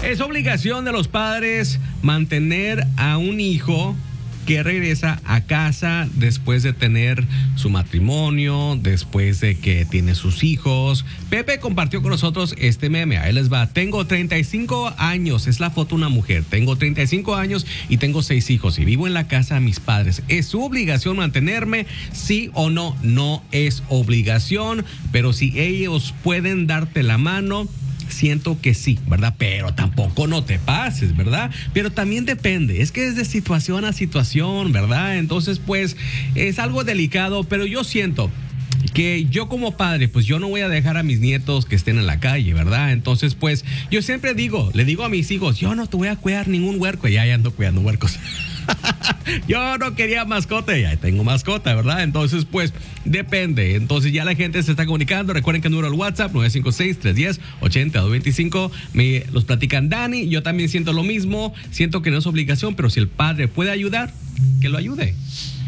Es obligación de los padres mantener a un hijo que regresa a casa después de tener su matrimonio, después de que tiene sus hijos. Pepe compartió con nosotros este meme. Ahí les va. Tengo 35 años. Es la foto de una mujer. Tengo 35 años y tengo 6 hijos y vivo en la casa de mis padres. ¿Es su obligación mantenerme? ¿Sí o no? No es obligación, pero si ellos pueden darte la mano, siento que sí, ¿verdad? Pero tampoco no te pases, ¿verdad? Pero también depende, es que es de situación a situación, ¿verdad? Entonces, pues, es algo delicado, pero yo siento que yo como padre, pues yo no voy a dejar a mis nietos que estén en la calle, ¿verdad? Entonces, pues, yo siempre le digo a mis hijos, yo no te voy a cuidar ningún huerco, ya ando cuidando huercos. Yo no quería mascota, ya tengo mascota, ¿verdad? Entonces, pues, depende. Entonces, ya la gente se está comunicando. Recuerden que el número del WhatsApp, 956-310-8225. Me los platican Dani. Yo también siento lo mismo. Siento que no es obligación, pero si el padre puede ayudar, que lo ayude.